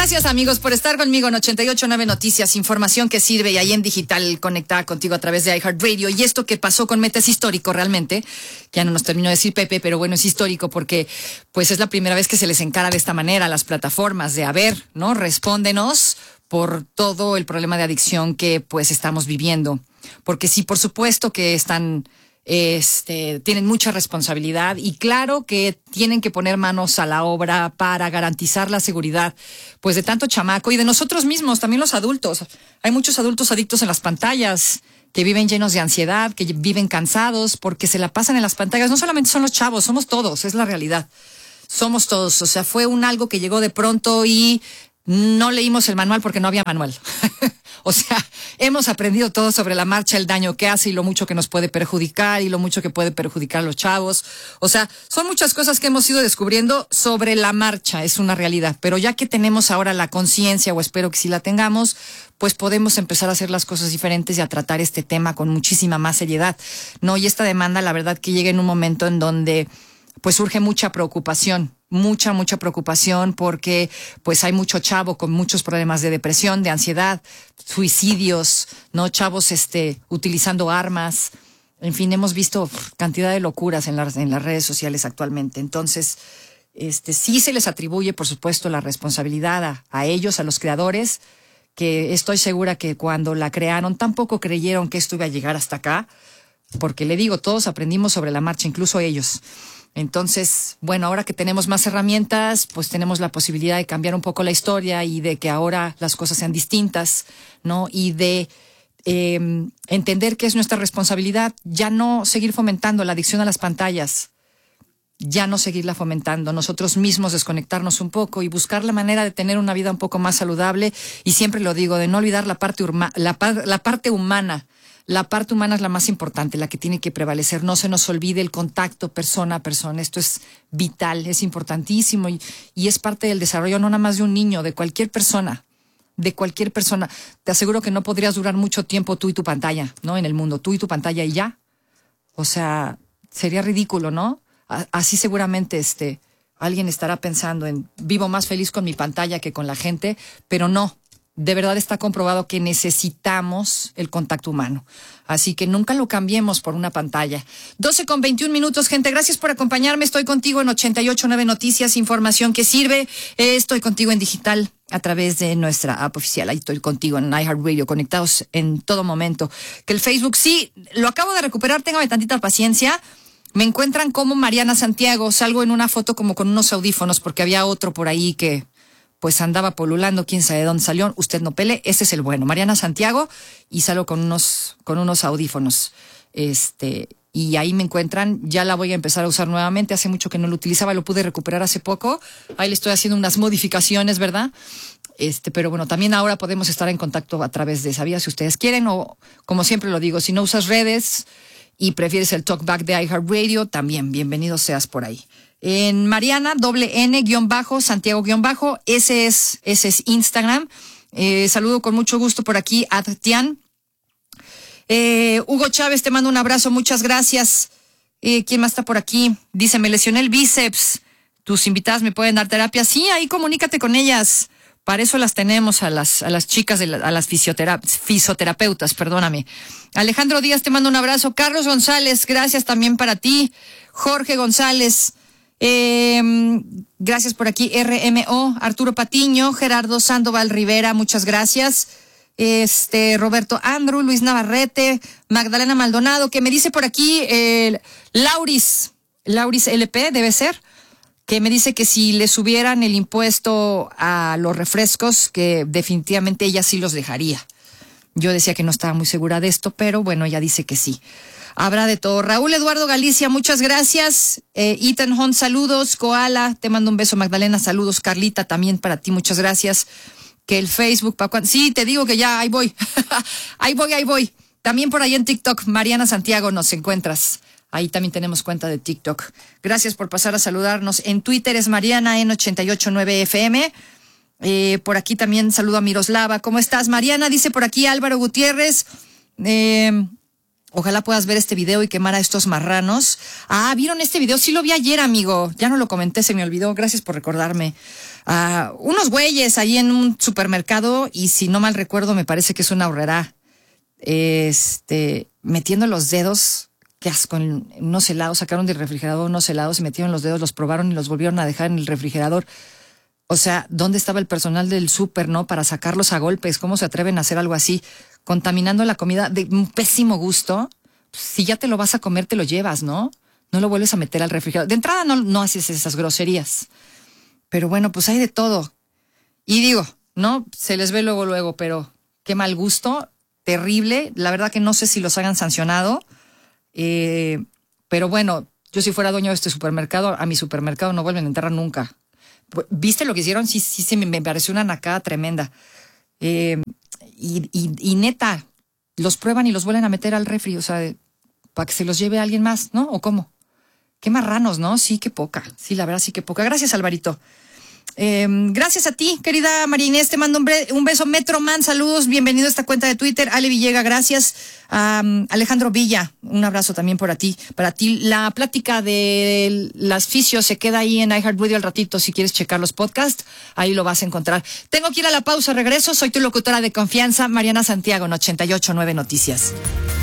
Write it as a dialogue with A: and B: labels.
A: Gracias, amigos, por estar conmigo en 88.9 Noticias, información que sirve y ahí en digital conectada contigo a través de iHeartRadio. Y esto que pasó con Meta es histórico realmente. Ya no nos terminó de decir Pepe, pero bueno, es histórico porque pues es la primera vez que se les encara de esta manera a las plataformas de, a ver, ¿no? Respóndenos por todo el problema de adicción que pues estamos viviendo. Porque sí, por supuesto que están... tienen mucha responsabilidad y claro que tienen que poner manos a la obra para garantizar la seguridad pues de tanto chamaco y de nosotros mismos, también los adultos. Hay muchos adultos adictos en las pantallas que viven llenos de ansiedad, que viven cansados porque se la pasan en las pantallas. No solamente son los chavos, somos todos, es la realidad. Somos todos, o sea, fue algo que llegó de pronto y no leímos el manual porque no había manual. O sea, hemos aprendido todo sobre la marcha, el daño que hace y lo mucho que nos puede perjudicar y lo mucho que puede perjudicar a los chavos. O sea, son muchas cosas que hemos ido descubriendo sobre la marcha, es una realidad. Pero ya que tenemos ahora la conciencia, o espero que sí la tengamos, pues podemos empezar a hacer las cosas diferentes y a tratar este tema con muchísima más seriedad, ¿no? Y esta demanda, la verdad, que llega en un momento en donde pues surge mucha preocupación. Mucha preocupación porque pues hay mucho chavo con muchos problemas de depresión, de ansiedad, suicidios, ¿no? Chavos utilizando armas. En fin, hemos visto cantidad de locuras en las redes sociales actualmente. Entonces, sí se les atribuye, por supuesto, la responsabilidad a ellos, a los creadores, que estoy segura que cuando la crearon tampoco creyeron que esto iba a llegar hasta acá, porque le digo, todos aprendimos sobre la marcha, incluso ellos. Entonces, bueno, ahora que tenemos más herramientas, pues tenemos la posibilidad de cambiar un poco la historia y de que ahora las cosas sean distintas, ¿no? Y de entender que es nuestra responsabilidad ya no seguir fomentando la adicción a las pantallas, ya no seguirla fomentando, nosotros mismos desconectarnos un poco y buscar la manera de tener una vida un poco más saludable. Y siempre lo digo, de no olvidar la parte humana. La parte humana es la más importante, la que tiene que prevalecer. No se nos olvide el contacto persona a persona. Esto es vital, es importantísimo y es parte del desarrollo no nada más de un niño, de cualquier persona. De cualquier persona. Te aseguro que no podrías durar mucho tiempo tú y tu pantalla, ¿no? En el mundo, tú y tu pantalla y ya. O sea, sería ridículo, ¿no? Así seguramente alguien estará pensando en vivo más feliz con mi pantalla que con la gente, pero no. De verdad está comprobado que necesitamos el contacto humano. Así que nunca lo cambiemos por una pantalla. 12:21, gente. Gracias por acompañarme. Estoy contigo en 88.9 Noticias, información que sirve. Estoy contigo en digital a través de nuestra app oficial. Ahí estoy contigo en iHeartRadio, conectados en todo momento. Que el Facebook, sí, lo acabo de recuperar. Téngame tantita paciencia. Me encuentran como Mariana Santiago. Salgo en una foto como con unos audífonos porque había otro por ahí que pues andaba polulando, quién sabe de dónde salió, usted no pele, ese es el bueno, Mariana Santiago, y salgo con unos audífonos, y ahí me encuentran. Ya la voy a empezar a usar nuevamente, hace mucho que no lo utilizaba, lo pude recuperar hace poco, ahí le estoy haciendo unas modificaciones, ¿verdad? Pero bueno, también ahora podemos estar en contacto a través de esa vía si ustedes quieren, o como siempre lo digo, si no usas redes y prefieres el talkback de iHeartRadio, también bienvenido seas por ahí. En Mariana, _Santiago _ ese es Instagram. Saludo con mucho gusto por aquí a Tian. Hugo Chávez, te mando un abrazo, muchas gracias. ¿Quién más está por aquí? Dice, me lesioné el bíceps. Tus invitadas me pueden dar terapia. Sí, ahí comunícate con ellas. Para eso las tenemos a las chicas, a las fisioterapeutas, perdóname. Alejandro Díaz, te mando un abrazo. Carlos González, gracias también para ti. Jorge González, gracias por aquí. RMO, Arturo Patiño, Gerardo Sandoval Rivera, muchas gracias. Roberto Andrew, Luis Navarrete, Magdalena Maldonado, que me dice por aquí, Lauris LP, debe ser, que me dice que si le subieran el impuesto a los refrescos, que definitivamente ella sí los dejaría. Yo decía que no estaba muy segura de esto, pero bueno, ella dice que sí. Habrá de todo. Raúl Eduardo Galicia, muchas gracias. Ethan Hunt, saludos. Koala, te mando un beso. Magdalena, saludos. Carlita, también para ti, muchas gracias. Que el Facebook, sí, te digo que ya, ahí voy. ahí voy. También por ahí en TikTok, Mariana Santiago, nos encuentras. Ahí también tenemos cuenta de TikTok. Gracias por pasar a saludarnos. En Twitter es Mariana en 88.9 FM. Por aquí también saludo a Miroslava. ¿Cómo estás, Mariana? Dice por aquí Álvaro Gutiérrez. Ojalá puedas ver este video y quemar a estos marranos. ¿Vieron este video? Sí lo vi ayer, amigo. Ya no lo comenté, se me olvidó. Gracias por recordarme. unos güeyes ahí en un supermercado, y si no mal recuerdo, me parece que es una horrera, metiendo los dedos, qué asco, en unos helados, sacaron del refrigerador unos helados y metieron los dedos, los probaron y los volvieron a dejar en el refrigerador. O sea, ¿dónde estaba el personal del súper, no? Para sacarlos a golpes. ¿Cómo se atreven a hacer algo así? Contaminando la comida de un pésimo gusto. Si ya te lo vas a comer, te lo llevas, ¿no? No lo vuelves a meter al refrigerador. De entrada no haces esas groserías. Pero bueno, pues hay de todo. Y digo, ¿no? Se les ve luego, pero qué mal gusto, terrible. La verdad que no sé si los hagan sancionado. Pero bueno, yo si fuera dueño de este supermercado, a mi supermercado no vuelven a entrar nunca. ¿Viste lo que hicieron? Sí, me pareció una nacada tremenda. Y neta, los prueban y los vuelven a meter al refri, o sea, para que se los lleve alguien más, ¿no? ¿O cómo? Qué marranos, ¿no? Sí, qué poca. Sí, la verdad, sí, qué poca. Gracias, Alvarito. Gracias a ti, querida María Inés, te mando un beso. Metroman, saludos, bienvenido a esta cuenta de Twitter. Ale Villega, gracias. Alejandro Villa, un abrazo también para ti. La plática de las fisios se queda ahí en iHeartRadio al ratito, si quieres checar los podcasts, ahí lo vas a encontrar. Tengo que ir a la pausa, regreso, soy tu locutora de confianza, Mariana Santiago, en 88.9 Noticias.